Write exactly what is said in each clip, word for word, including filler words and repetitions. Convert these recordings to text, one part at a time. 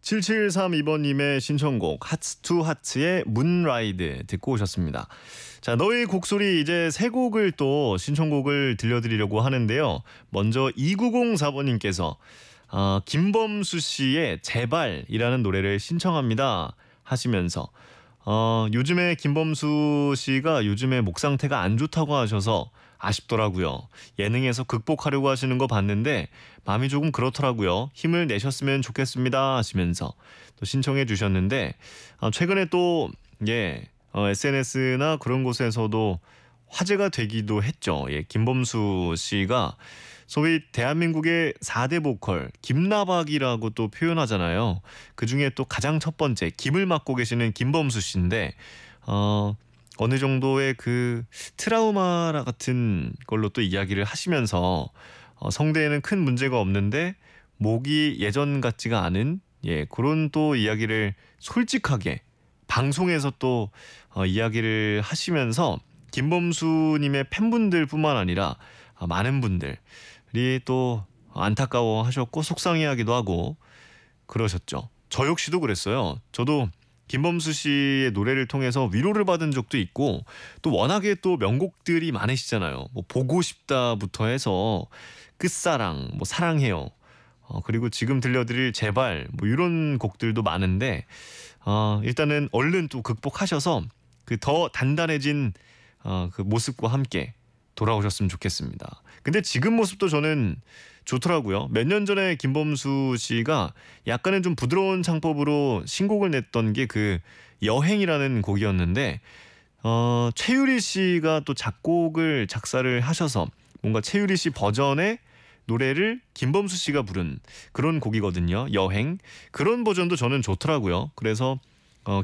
칠칠삼이 번님의 신청곡 하츠 투 하츠의 문라이드 듣고 오셨습니다. 자, 너의 곡소리 이제 세 곡을 또 신청곡을 들려드리려고 하는데요. 먼저 이구공사 번님께서 어, 김범수 씨의 제발이라는 노래를 신청합니다 하시면서 어, 요즘에 김범수 씨가 요즘에 목 상태가 안 좋다고 하셔서 아쉽더라고요. 예능에서 극복하려고 하시는 거 봤는데 마음이 조금 그렇더라고요. 힘을 내셨으면 좋겠습니다 하시면서 또 신청해 주셨는데 어, 최근에 또 예, 어, 에스엔에스나 그런 곳에서도 화제가 되기도 했죠. 예, 김범수 씨가 소위 대한민국의 사 대 보컬 김나박이라고 또 표현하잖아요. 그중에 또 가장 첫 번째 김을 맡고 계시는 김범수 씨인데 어, 어느 정도의 그 트라우마 같은 걸로 또 이야기를 하시면서 어, 성대에는 큰 문제가 없는데 목이 예전 같지가 않은 예, 그런 또 이야기를 솔직하게 방송에서 또 어, 이야기를 하시면서 김범수님의 팬분들뿐만 아니라 어, 많은 분들이 또 안타까워하셨고 속상해하기도 하고 그러셨죠. 저 역시도 그랬어요. 저도 김범수 씨의 노래를 통해서 위로를 받은 적도 있고 또 워낙에 또 명곡들이 많으시잖아요. 뭐 보고 싶다부터 해서 끝사랑, 뭐 사랑해요. 어, 그리고 지금 들려드릴 제발 뭐 이런 곡들도 많은데 어, 일단은 얼른 또 극복하셔서 그 더 단단해진 어, 그 모습과 함께 돌아오셨으면 좋겠습니다. 근데 지금 모습도 저는 좋더라고요. 몇 년 전에 김범수 씨가 약간은 좀 부드러운 창법으로 신곡을 냈던 게 그 여행이라는 곡이었는데 어, 최유리 씨가 또 작곡을 작사를 하셔서 뭔가 최유리 씨 버전의 노래를 김범수 씨가 부른 그런 곡이거든요. 여행. 그런 버전도 저는 좋더라고요. 그래서 어,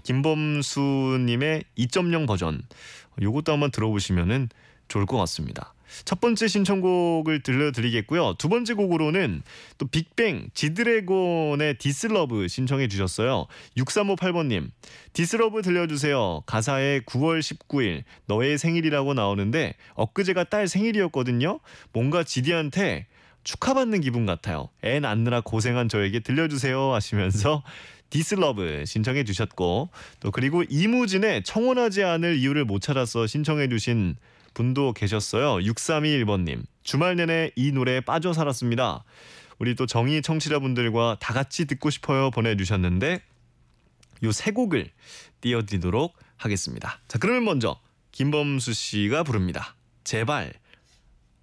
김범수님의 이 점 영 버전 요것도 한번 들어보시면은 좋을 것 같습니다. 첫 번째 신청곡을 들려드리겠고요. 두 번째 곡으로는 또 빅뱅 지드래곤의 디스러브 신청해 주셨어요. 육삼오팔 번님 디스러브 들려주세요. 가사에 구월 십구일 너의 생일이라고 나오는데 엊그제가 딸 생일이었거든요. 뭔가 지디한테 축하받는 기분 같아요. 애 낳느라 고생한 저에게 들려주세요 하시면서 디스러브 신청해 주셨고 또 그리고 이무진의 청혼하지 않을 이유를 못 찾아서 신청해 주신 분도 계셨어요. 육삼이일 번님 주말 내내 이 노래에 빠져 살았습니다. 우리 또 정의 청취자분들과 다 같이 듣고 싶어요 보내주셨는데 요 세 곡을 띄워드리도록 하겠습니다. 자, 그러면 먼저 김범수 씨가 부릅니다. 제발